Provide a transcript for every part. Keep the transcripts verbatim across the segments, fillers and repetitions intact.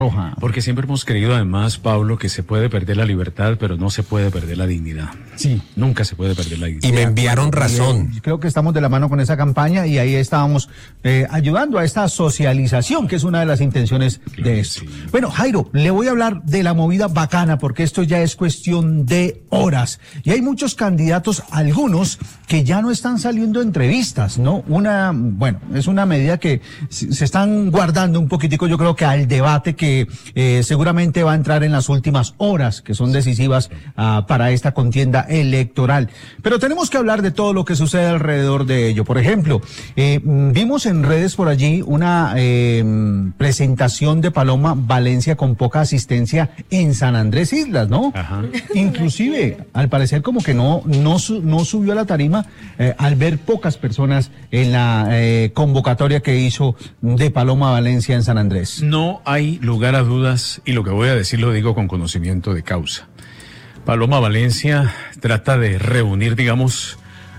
Roja. Porque siempre hemos creído además, Pablo, que se puede perder la libertad, pero no se puede perder la dignidad. Sí. Nunca se puede perder la dignidad. Y me enviaron razón. Y, eh, creo que estamos de la mano con esa campaña y ahí estábamos eh, ayudando a esta socialización, que es una de las intenciones Claro de que esto. sí. Bueno, Jairo, le voy a hablar de la movida bacana, porque esto ya es cuestión de horas. Y hay muchos candidatos, algunos, que ya no están saliendo entrevistas, ¿no? Una, bueno, es una medida que se están guardando un poquitico, yo creo que al debate que Eh, seguramente va a entrar en las últimas horas, que son decisivas uh, para esta contienda electoral. Pero tenemos que hablar de todo lo que sucede alrededor de ello. Por ejemplo, eh, vimos en redes por allí una eh, presentación de Paloma Valencia con poca asistencia en San Andrés Islas, ¿no? Ajá. Inclusive, al parecer como que no, no, no subió a la tarima eh, al ver pocas personas en la eh, convocatoria que hizo de Paloma Valencia en San Andrés. No hay lugar a dudas, y lo que voy a decir lo digo con conocimiento de causa. Paloma Valencia trata de reunir, digamos,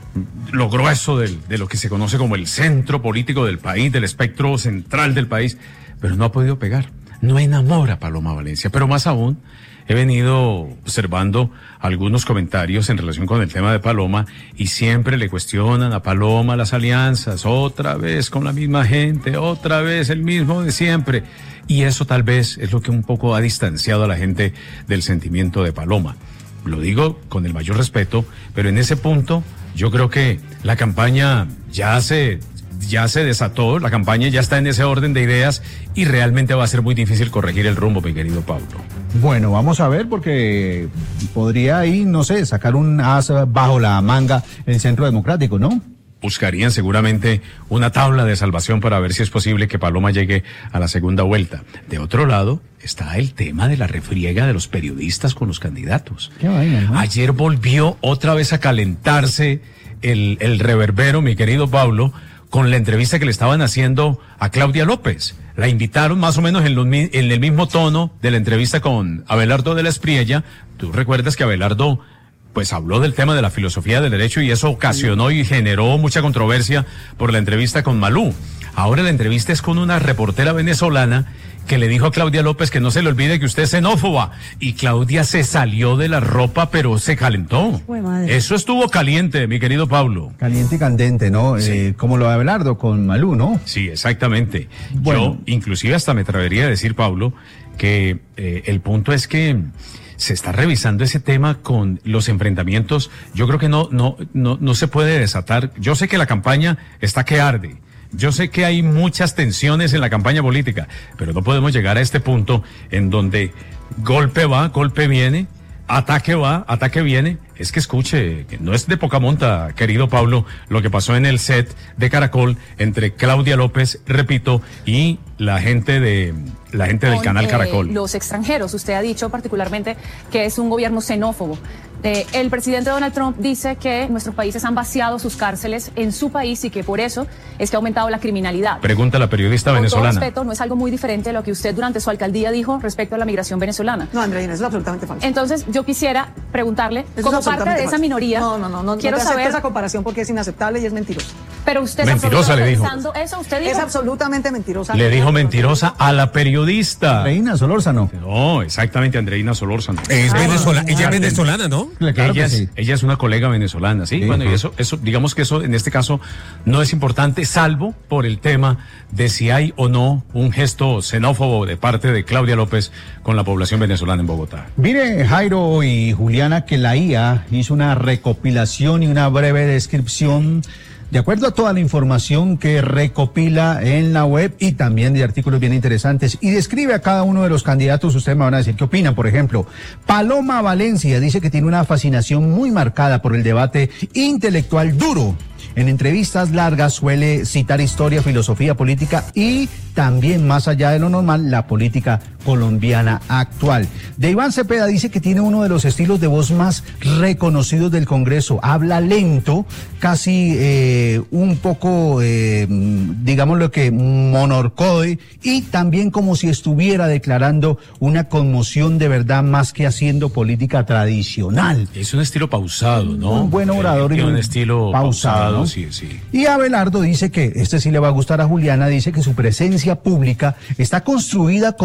lo grueso del, de lo que se conoce como el centro político del país, del espectro central del país, pero no ha podido pegar. No enamora a Paloma Valencia, pero más aún, he venido observando algunos comentarios en relación con el tema de Paloma y siempre le cuestionan a Paloma las alianzas, otra vez con la misma gente, otra vez el mismo de siempre. Y eso tal vez es lo que un poco ha distanciado a la gente del sentimiento de Paloma. Lo digo con el mayor respeto, pero en ese punto yo creo que la campaña ya se... ya se desató, la campaña ya está en ese orden de ideas y realmente va a ser muy difícil corregir el rumbo, mi querido Pablo. Bueno, vamos a ver, porque podría ahí, no sé, sacar un as bajo la manga el Centro Democrático, ¿no? Buscarían seguramente una tabla de salvación para ver si es posible que Paloma llegue a la segunda vuelta. De otro lado, está el tema de la refriega de los periodistas con los candidatos. Qué vaina, ¿no? Ayer volvió otra vez a calentarse el, el reverbero, mi querido Pablo, con la entrevista que le estaban haciendo a Claudia López. La invitaron más o menos en, los, en el mismo tono de la entrevista con Abelardo de la Espriella. Tú recuerdas que Abelardo pues habló del tema de la filosofía del derecho y eso ocasionó y generó mucha controversia por la entrevista con Malú. Ahora la entrevista es con una reportera venezolana que le dijo a Claudia López que no se le olvide que usted es xenófoba. Y Claudia se salió de la ropa, pero se calentó. Eso estuvo caliente, mi querido Pablo. Caliente y candente, ¿no? Sí. Eh, como lo de Abelardo con Malú, ¿no? Sí, exactamente. Bueno. Yo, inclusive hasta me atrevería a decir, Pablo, que eh, el punto es que se está revisando ese tema con los enfrentamientos. Yo creo que no, no, no, no se puede desatar. Yo sé que la campaña está que arde. Yo sé que hay muchas tensiones en la campaña política, pero no podemos llegar a este punto en donde golpe va, golpe viene, ataque va, ataque viene. Es que escuche, que no es de poca monta, querido Pablo, lo que pasó en el set de Caracol entre Claudia López, repito, y la gente de la gente del con, canal eh, Caracol. Los extranjeros, usted ha dicho particularmente que es un gobierno xenófobo. Eh, el presidente Donald Trump dice que nuestros países han vaciado sus cárceles en su país y que por eso es que ha aumentado la criminalidad. Pregunta a la periodista Con venezolana. todo respeto, no es algo muy diferente de lo que usted durante su alcaldía dijo respecto a la migración venezolana. No, Andreina, eso es absolutamente falso. Entonces, yo quisiera preguntarle, Eso como es parte de esa falso. minoría, no, no, no, no, quiero no te saber esa comparación porque es inaceptable y es mentirosa. Pero usted Mentirosa, le dijo. pensando eso, usted dijo. Es absolutamente mentirosa. Le dijo mentirosa a la periodista. Reina Solórzano. No, exactamente, Andreina Solórzano. Es Ah, venezolana, ella es Arden. venezolana, ¿no? Claro ella, que es, sí. ella es una colega venezolana, ¿sí? Sí, Bueno, y ajá. eso, eso, digamos que eso en este caso no es importante, salvo por el tema de si hay o no un gesto xenófobo de parte de Claudia López con la población venezolana en Bogotá. Mire, Jairo y Juliana, que la I A hizo una recopilación y una breve descripción de acuerdo a toda la información que recopila en la web y también de artículos bien interesantes y describe a cada uno de los candidatos. Ustedes me van a decir qué opinan. Por ejemplo, Paloma Valencia dice que tiene una fascinación muy marcada por el debate intelectual duro. En entrevistas largas suele citar historia, filosofía, política y también, más allá de lo normal, la política colombiana actual. De Iván Cepeda dice que tiene uno de los estilos de voz más reconocidos del Congreso. Habla lento, casi eh, un poco, eh, digamos lo que monorcoide, y también como si estuviera declarando una conmoción de verdad más que haciendo política tradicional. Es un estilo pausado, ¿no? Un buen orador Eh, y un un estilo pausado, pausado, ¿no? sí, sí. Y Abelardo dice que, este sí le va a gustar a Juliana, dice que su presencia pública está construida como una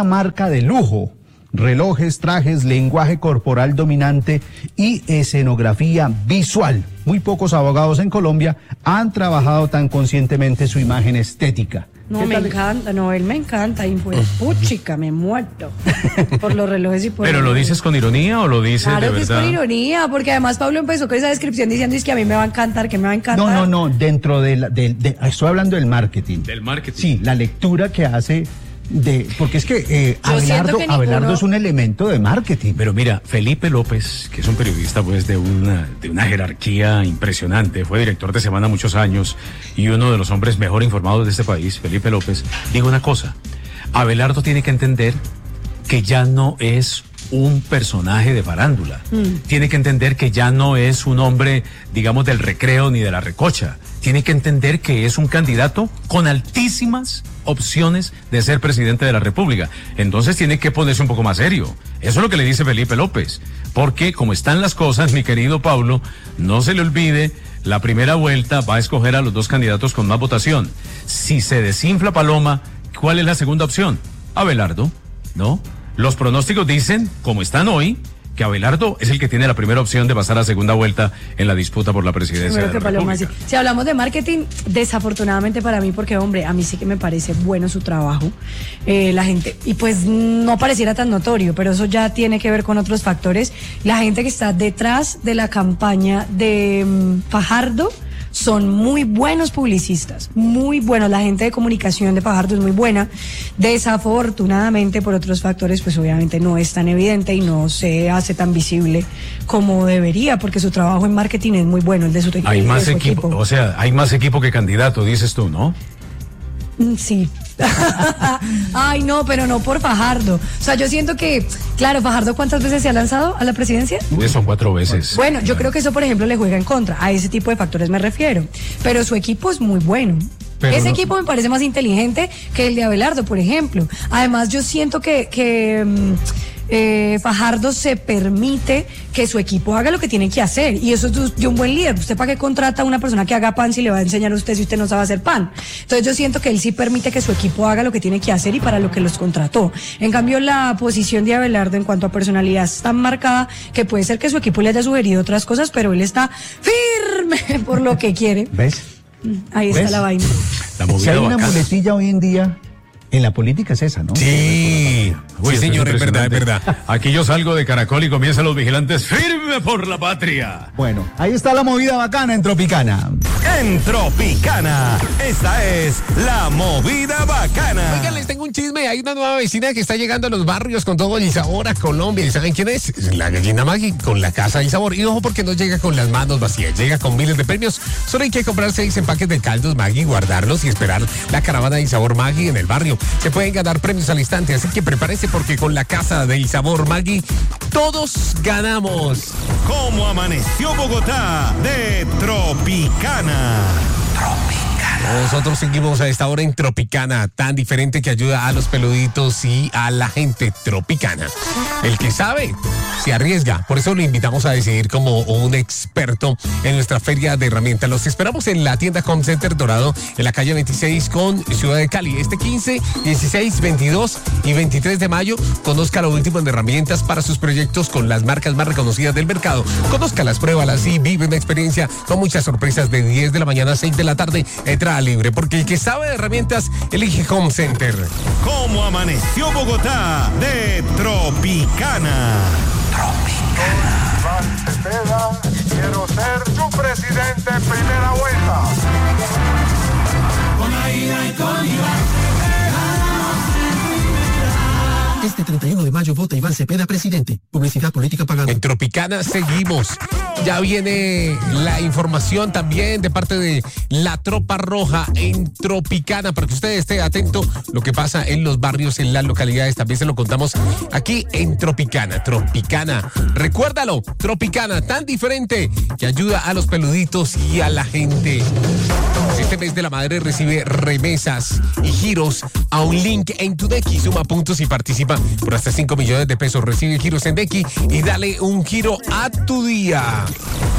una marca de lujo. Relojes, trajes, lenguaje corporal dominante y escenografía visual. Muy pocos abogados en Colombia han trabajado tan conscientemente su imagen estética. No, me encanta, no, él me encanta, y pues, puchica, me muerto por los relojes y por... ¿Pero lo dices con ironía o lo dices claro de que verdad? Es con ironía, porque además Pablo empezó con esa descripción diciendo es que a mí me va a encantar, que me va a encantar. No, no, no, dentro de, la, de, de estoy hablando del marketing. Del marketing. Sí, la lectura que hace de, porque es que eh, Yo siento Abelardo, que ninguno- Abelardo es un elemento de marketing. Pero mira, Felipe López, que es un periodista pues de una, de una jerarquía impresionante, fue director de Semana muchos años y uno de los hombres mejor informados de este país, Felipe López, dijo una cosa: Abelardo tiene que entender que ya no es un personaje de farándula. Mm. Tiene que entender que ya no es un hombre, digamos, del recreo ni de la recocha. Tiene que entender que es un candidato con altísimas opciones de ser presidente de la República. Entonces tiene que ponerse un poco más serio. Eso es lo que le dice Felipe López. Porque como están las cosas, mi querido Pablo, no se le olvide, la primera vuelta va a escoger a los dos candidatos con más votación. Si se desinfla Paloma, ¿cuál es la segunda opción? Abelardo, ¿no? Los pronósticos dicen, como están hoy, que Abelardo es el que tiene la primera opción de pasar a segunda vuelta en la disputa por la presidencia de la República. Sí. Si hablamos de marketing, desafortunadamente para mí, porque hombre, a mí sí que me parece bueno su trabajo, eh, la gente, y pues no pareciera tan notorio, pero eso ya tiene que ver con otros factores. La gente que está detrás de la campaña de um, Fajardo son muy buenos publicistas, muy buenos. La gente de comunicación de Fajardo es muy buena. Desafortunadamente, por otros factores, pues obviamente no es tan evidente y no se hace tan visible como debería, porque su trabajo en marketing es muy bueno, el de su, hay de más su equipo, equipo. O sea, hay más equipo que candidato, dices tú, ¿no? Sí. Ay, no, pero no por Fajardo. O sea, yo siento que, claro, Fajardo, ¿cuántas veces se ha lanzado a la presidencia? Eso, cuatro veces. Bueno, yo creo que eso, por ejemplo, le juega en contra. A ese tipo de factores me refiero. Pero su equipo es muy bueno. Pero ese no... equipo me parece más inteligente que el de Abelardo, por ejemplo. Además, yo siento que, que eh, Fajardo se permite que su equipo haga lo que tiene que hacer. Y eso es de un buen líder. ¿Usted para qué contrata a una persona que haga pan si le va a enseñar a usted si usted no sabe hacer pan? Entonces yo siento que él sí permite que su equipo haga lo que tiene que hacer y para lo que los contrató. En cambio, la posición de Abelardo en cuanto a personalidad es tan marcada que puede ser que su equipo le haya sugerido otras cosas, pero él está firme por lo que quiere. ¿Ves? Ahí está ¿Ves? la vaina. La si hay una bacana. muletilla hoy en día en la política es esa, ¿no? Sí, Uy, sí señor, es verdad, es verdad. Aquí yo salgo de Caracol y comienzan los vigilantes firme por la patria. Bueno, ahí está la movida bacana en Tropicana. En Tropicana, esta es la movida bacana. Oigan, les tengo un chisme. Hay una nueva vecina que está llegando a los barrios con todo el sabor a Colombia. ¿Y saben quién es? La gallina Maggie con la casa del sabor. Y ojo, porque no llega con las manos vacías, llega con miles de premios. Solo hay que comprar seis empaques de caldos Maggie, guardarlos y esperar la caravana del sabor Maggie en el barrio. Se pueden ganar premios al instante, así que prepárese porque con la casa del sabor Maggie todos ganamos. ¿Cómo amaneció Bogotá? De Tropicana. Tropicana. Nosotros seguimos a esta hora en Tropicana, tan diferente que ayuda a los peluditos y a la gente tropicana. El que sabe, se arriesga. Por eso lo invitamos a decidir como un experto en nuestra feria de herramientas. Los esperamos en la tienda Home Center Dorado, en la calle veintiséis con Ciudad de Cali. Este quince, dieciséis, veintidós y veintitrés de mayo, conozca lo último en herramientas para sus proyectos con las marcas más reconocidas del mercado. Conózcalas, pruébalas y vive una experiencia con muchas sorpresas de diez de la mañana a seis de la tarde. Entrada libre, porque el que sabe de herramientas elige Home Center. ¿Cómo amaneció Bogotá? De Tropicana. Tropicana. Cepeda, quiero ser su presidente en primera vuelta. Con Aida y con Iván. Este treinta y uno de mayo vota Iván Cepeda presidente. Publicidad política pagada. En Tropicana seguimos. Ya viene la información también de parte de la Tropa Roja en Tropicana, para que usted esté atento lo que pasa en los barrios, en las localidades. También se lo contamos aquí en Tropicana. Tropicana, recuérdalo, Tropicana, tan diferente que ayuda a los peluditos y a la gente. Este mes de la madre recibe remesas y giros a un link en tu Dequi. Suma puntos y participa por hasta cinco millones de pesos. Recibe giros en Dequi y dale un giro a tu día.